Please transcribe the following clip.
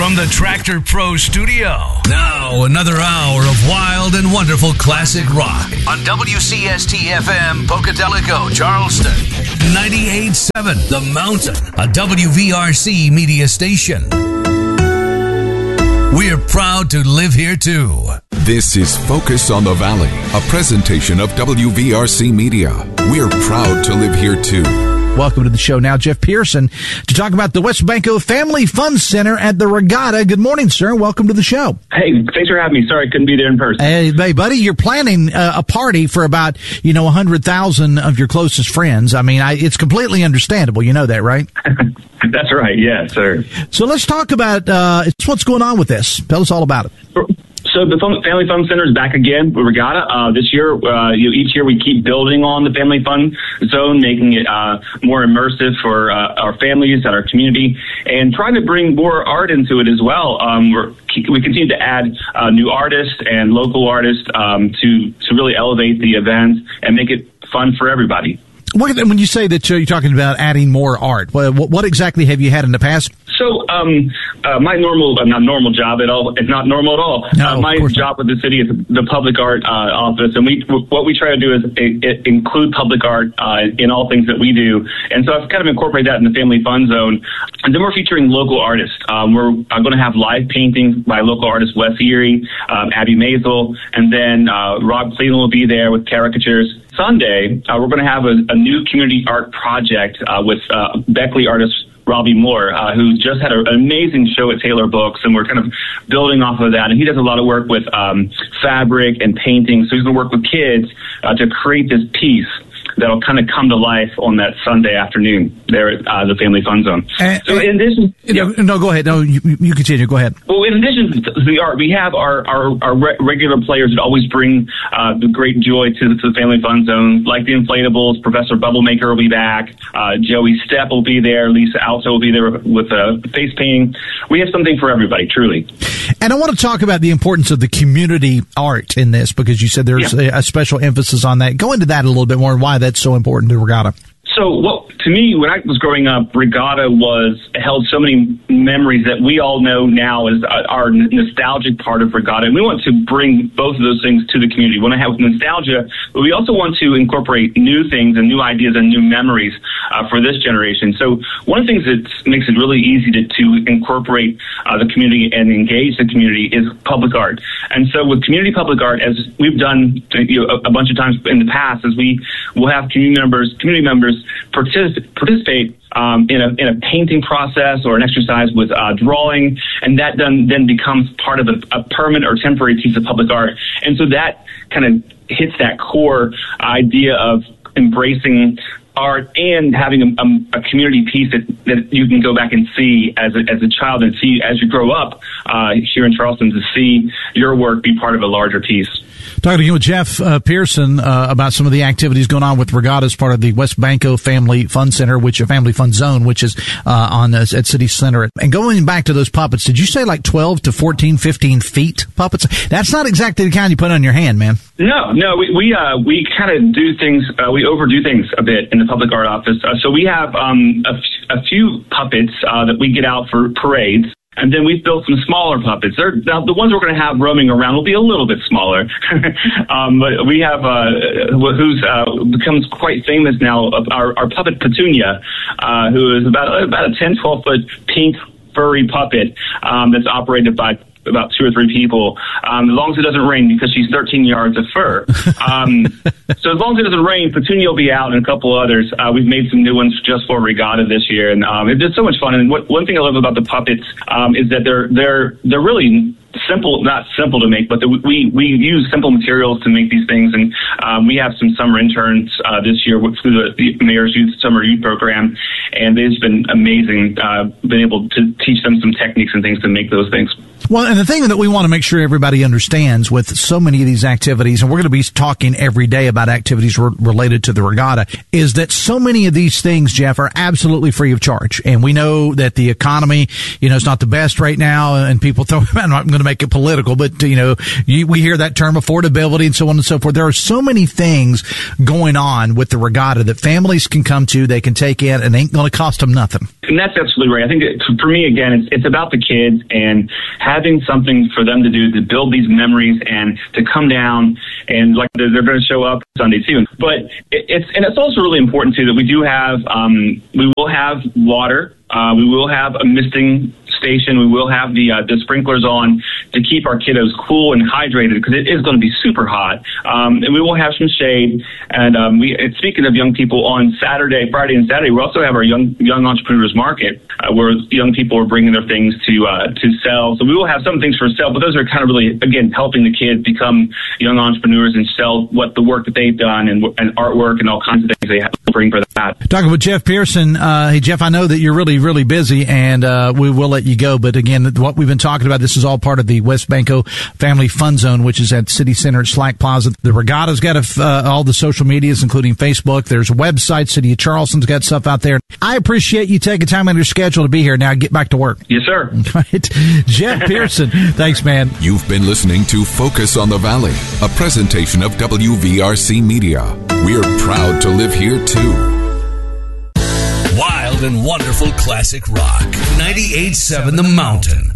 From the Tractor Pro Studio. Now, another hour of wild and wonderful classic rock. On WCST-FM, Pocatello, Charleston. 98.7 The Mountain, a WVRC media station. We're proud to live here, too. This is Focus on the Valley, a presentation of WVRC Media. We're proud to live here, too. Welcome to the show now, Jeff Pearson, to talk about the Wesbanco Family Fun Center at the Regatta. Good morning, sir. Welcome to the show. Hey, thanks for having me. Sorry I couldn't be there in person. Hey, buddy, you're planning a party for about, 100,000 of your closest friends. I mean, it's completely understandable. You know that, right? That's right. Yeah, sir. So let's talk about what's going on with this. Tell us all about it. So the Family Fun Center is back again with Regatta. This year, each year we keep building on the Family Fun Zone, making it more immersive for our families and our community, and trying to bring more art into it as well. We continue to add new artists and local artists to really elevate the event and make it fun for everybody. When you say that you're talking about adding more art, what exactly have you had in the past? So, my not normal job at all. It's not normal at all. No, my job with the city is the public art office, and what we try to do is include public art in all things that we do. And so I've kind of incorporated that in the Family Fun Zone. And then we're featuring local artists. We're going to have live paintings by local artists Wes Erie, Abby Maisel, and then Rob Cleveland will be there with caricatures. Sunday, we're going to have a new community art project with Beckley artist Robbie Moore, who just had an amazing show at Taylor Books, and we're kind of building off of that. And he does a lot of work with fabric and painting, so he's going to work with kids to create this piece that'll kind of come to life on that Sunday afternoon there at the Family Fun Zone. So in addition... No, go ahead. No, you continue. Go ahead. Well, in addition to the art, we have our regular players that always bring the great joy to the Family Fun Zone, like the Inflatables. Professor Bubblemaker will be back. Joey Stepp will be there. Lisa Alto will be there with face painting. We have something for everybody, truly. And I want to talk about the importance of the community art in this, because you said there's a special emphasis on that. Go into that a little bit more and why that's so important to Regatta. So, to me, when I was growing up, Regatta held so many memories that we all know now is our nostalgic part of Regatta. And we want to bring both of those things to the community. We want to have nostalgia, but we also want to incorporate new things and new ideas and new memories for this generation. So one of the things that makes it really easy to incorporate the community and engage the community is public art. And so with community public art, as we've done a bunch of times in the past, is we will have community members participate in a painting process or an exercise with drawing, and that then becomes part of a permanent or temporary piece of public art. And so that kind of hits that core idea of embracing art and having a community piece that you can go back and see as a child and see as you grow up here in Charleston, to see your work be part of a larger piece. Talking again with Jeff Pearson about some of the activities going on with Regatta as part of the Wesbanco Family Fun Center, Family Fun Zone, which is at City Center. And going back to those puppets, did you say like 12 to 14, 15 feet puppets? That's not exactly the kind you put on your hand, man. No, we kind of do things. We overdo things a bit in the public art office. So we have a few puppets that we get out for parades. And then we've built some smaller puppets. Now, the ones we're going to have roaming around will be a little bit smaller. But we have who's becomes quite famous now, our puppet Petunia, who is about a 10, 12-foot pink furry puppet that's operated by about 2 or 3 people, as long as it doesn't rain, because she's 13 yards of fur. So as long as it doesn't rain, Petunia will be out, and a couple others. We've made some new ones just for Regatta this year, and it's so much fun. And one thing I love about the puppets is that they're really simple, not simple to make, but we use simple materials to make these things. And we have some summer interns this year through the Mayor's Summer Youth Program, and it's been amazing, been able to teach them some techniques and things to make those things. Well, and the thing that we want to make sure everybody understands with so many of these activities, and we're going to be talking every day about activities related to the regatta, is that so many of these things, Jeff, are absolutely free of charge. And we know that the economy, is not the best right now, and people throw, I'm not going to make it political, but, we hear that term affordability and so on and so forth. There are so many things going on with the regatta that families can come to, they can take in, and it ain't going to cost them nothing. And that's absolutely right. I think that for me, again, it's about the kids and having something for them to do to build these memories and to come down, and like they're going to show up Sunday too. But it's also really important too that we will have water. We will have a misting station. We will have the sprinklers on to keep our kiddos cool and hydrated, because it is going to be super hot. And we will have some shade. And speaking of young people, on Friday and Saturday, we also have our young entrepreneurs market where young people are bringing their things to sell. So we will have some things for sale, but those are kind of really, again, helping the kids become young entrepreneurs and sell the work that they've done and artwork and all kinds of things they have to bring for that. Talking with Jeff Pearson. Hey, Jeff, I know that you're really, really busy, and we will let you go. But again, what we've been talking about, this is all part of the West Banco Family Fun Zone, which is at City Center at Slack Plaza. The regatta's got all the social medias, including Facebook. There's a website. City of Charleston's got stuff out there. I appreciate you taking time out of your schedule to be here. Now get back to work. Yes, sir. Right. Jeff Pearson. Thanks, man. You've been listening to Focus on the Valley, a presentation of WVRC Media. We're proud to live here, too. Wild and wonderful classic rock. 98.7 The Mountain.